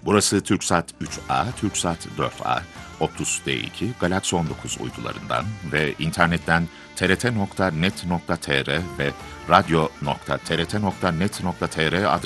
Burası TürkSat 3A, TürkSat 4A, Optus D2, Galaxy 19 uydularından ve internetten trt.net.tr ve radyo.trt.net.tr adreslerinde